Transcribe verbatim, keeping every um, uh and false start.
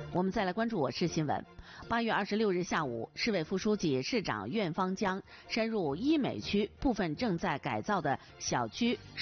我们再来关注我市新闻。八月二十六日下午，市委副书记、市长苑方江深入医美区部分正在改造的小区